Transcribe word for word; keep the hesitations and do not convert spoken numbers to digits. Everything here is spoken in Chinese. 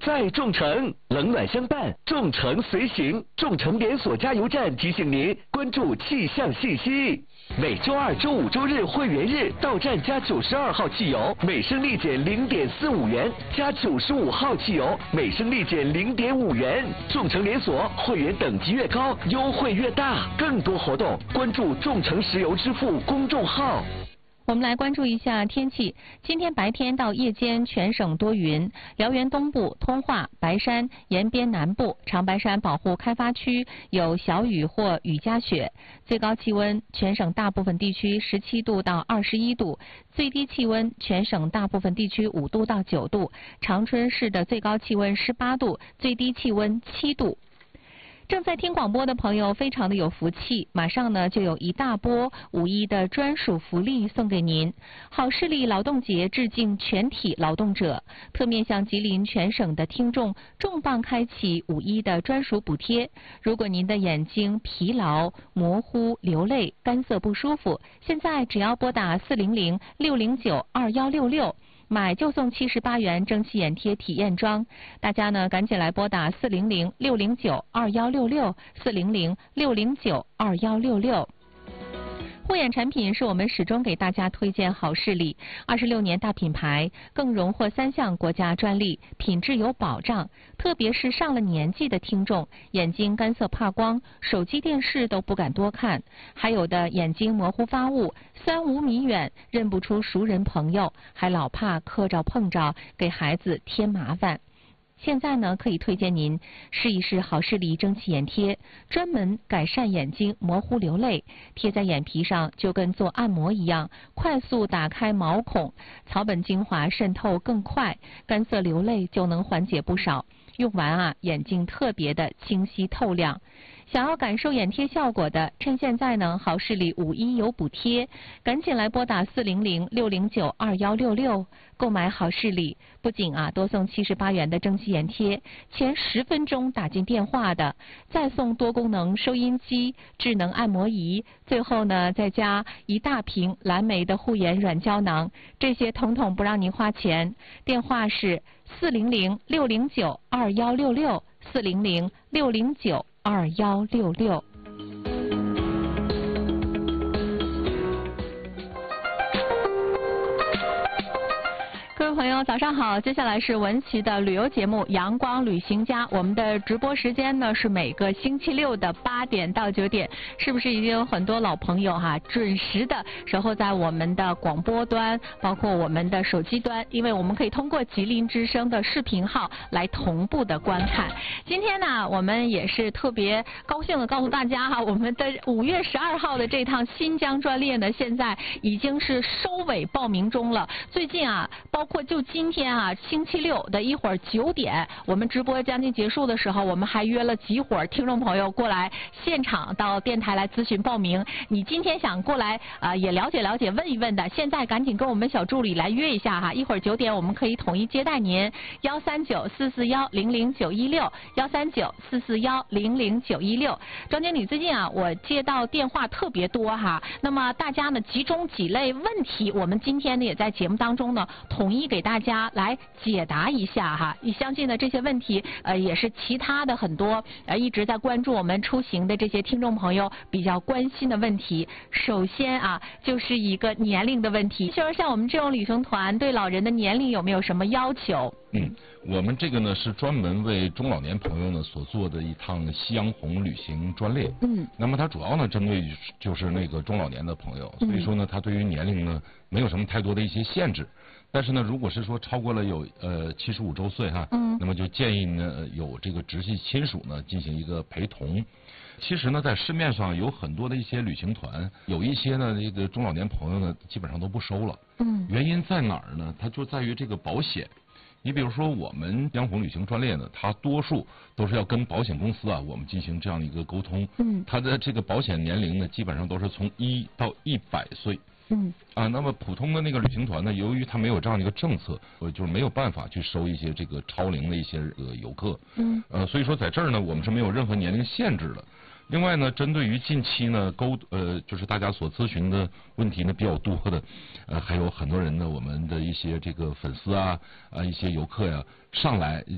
在众诚，冷暖相伴，众诚随行。众诚连锁加油站提醒您关注气象信息。每周二、周五、周日会员日到站加九十二号汽油，每升立减零点四五元；加九十五号汽油，每升立减零点五元。众诚连锁会员等级越高，优惠越大。更多活动，关注众诚石油支付公众号。 我们来关注一下天气。今天白天到夜间全省多云，辽源东部、通化、白山、延边南部、长白山保护开发区有小雨或雨夹雪。最高气温全省大部分地区十七度到二十一度，最低气温全省大部分地区五度到九度。长春市的最高气温十八度，最低气温七度。正在听广播的朋友非常的有福气，马上呢就有一大波五一的专属福利送给您。好视力劳动节致敬全体劳动者，特面向吉林全省的听众重磅开启五一的专属补贴。如果您的眼睛疲劳、模糊、流泪、干涩不舒服，现在只要拨打四零零六零九二幺六六。买就送七十八元蒸汽眼贴体验装，大家呢赶紧来拨打四零零六零九二幺六六四零零六零九二幺六六。护眼产品是我们始终给大家推荐好视力，二十六年大品牌，更荣获三项国家专利，品质有保障。特别是上了年纪的听众，眼睛干涩怕光，手机电视都不敢多看，还有的眼睛模糊发雾，三五米远认不出熟人朋友，还老怕磕着碰着给孩子添麻烦。现在呢，可以推荐您试一试好视力蒸汽眼贴，专门改善眼睛模糊流泪，贴在眼皮上就跟做按摩一样，快速打开毛孔，草本精华渗透更快，干涩流泪就能缓解不少。用完啊，眼睛特别的清晰透亮。想要感受眼贴效果的，趁现在呢，好视力五一有补贴，赶紧来拨打四零零六零九二幺六六购买好视力。不仅啊多送七十八元的蒸汽眼贴，前十分钟打进电话的，再送多功能收音机、智能按摩仪，最后呢再加一大瓶蓝莓的护眼软胶囊，这些统统不让您花钱。电话是四零零六零九二幺六六四零零六零九二幺六六。各位朋友，早上好！接下来是文琪的旅游节目《阳光旅行家》，我们的直播时间呢是每个星期六的八点到九点，是不是已经有很多老朋友哈，准时的守候在我们的广播端，包括我们的手机端，因为我们可以通过吉林之声的视频号来同步的观看。今天呢，我们也是特别高兴的告诉大家哈，我们的五月十二号的这趟新疆专列呢，现在已经是收尾报名中了。最近啊，包括就今天啊，星期六的一会儿九点，我们直播将近结束的时候，我们还约了几伙听众朋友过来现场到电台来咨询报名。你今天想过来啊、呃，也了解了解、问一问的，现在赶紧跟我们小助理来约一下哈，一会儿九点我们可以统一接待您。幺三九四四幺零零九一六，幺三九四四幺零零九一六。张经理，最近啊，我接到电话特别多哈，那么大家呢集中几类问题，我们今天呢也在节目当中呢统一给大家来解答一下哈。你相信呢这些问题呃也是其他的很多呃一直在关注我们出行的这些听众朋友比较关心的问题。首先啊，就是一个年龄的问题，就是像我们这种旅行团对老人的年龄有没有什么要求？ 嗯，我们这个呢是专门为中老年朋友呢所做的一趟夕阳红旅行专列。嗯，那么它主要呢针对就是那个中老年的朋友，所以说呢它对于年龄呢没有什么太多的一些限制。但是呢，如果是说超过了有呃七十五周岁哈，嗯，那么就建议呢有这个直系亲属呢进行一个陪同。其实呢，在市面上有很多的一些旅行团，有一些呢这个中老年朋友呢基本上都不收了。嗯，原因在哪儿呢？它就在于这个保险。你比如说我们央红旅行专列呢，它多数都是要跟保险公司啊，我们进行这样的一个沟通。嗯，它的这个保险年龄呢，基本上都是从一到一百岁。嗯啊，那么普通的那个旅行团呢，由于它没有这样的一个政策，呃，就是没有办法去收一些这个超龄的一些呃游客。嗯，呃，所以说在这儿呢，我们是没有任何年龄限制的。另外呢，针对于近期呢沟呃就是大家所咨询的问题呢比较多的，呃还有很多人呢，我们的一些这个粉丝啊啊一些游客呀、上来